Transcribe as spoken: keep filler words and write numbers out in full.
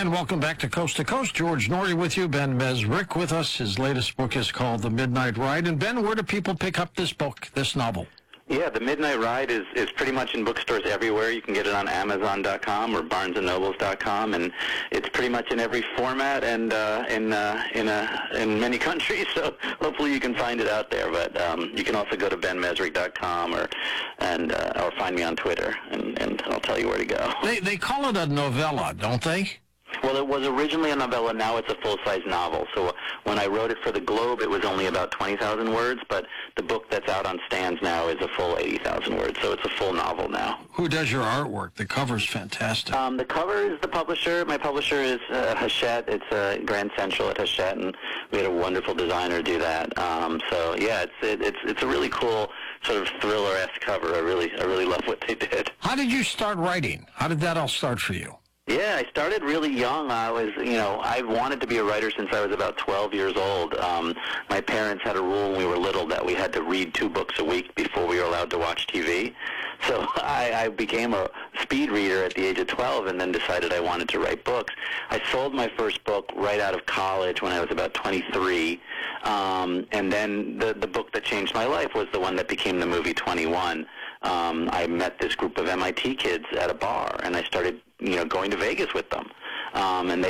And welcome back to Coast to Coast. George Noory with you, Ben Mesrick with us. His latest book is called The Midnight Ride. And Ben, where do people pick up this book, this novel? Yeah, The Midnight Ride is, is pretty much in bookstores everywhere. You can get it on Amazon dot com or Barnes and Nobles dot com, and it's pretty much in every format and uh, in uh, in uh, in many countries. So hopefully you can find it out there. But um, you can also go to Ben Mesrick dot com or and uh, or find me on Twitter, and, and I'll tell you where to go. They they call it a novella, don't they? Well, it was originally a novella. Now it's a full-size novel. So when I wrote it for the Globe, it was only about twenty thousand words, but the book that's out on stands now is a full eighty thousand words, so it's a full novel now. Who does your artwork? The cover's fantastic. Um, the cover is the publisher. My publisher is uh, Hachette. It's uh, Grand Central at Hachette, and we had a wonderful designer do that. Um, so, yeah, it's it, it's it's a really cool sort of thriller-esque cover. I really, I really love what they did. How did you start writing? How did that all start for you? Yeah, I started really young. I was, you know, I wanted to be a writer since I was about twelve years old. Um, my parents had a rule when we were little that we had to read two books a week before we were allowed to watch T V. So I, I became a speed reader at the age of twelve and then decided I wanted to write books. I sold my first book right out of college when I was about twenty-three. Um, and then the, the book that changed my life was the one that became the movie twenty-one. Um, I met this group of M I T kids at a bar, and I started, you know, going to Vegas with them. Um, and they